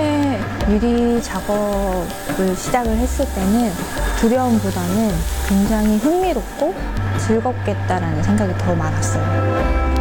처음에 유리 작업을 시작을 했을 때는 두려움보다는 굉장히 흥미롭고 즐겁겠다라는 생각이 더 많았어요.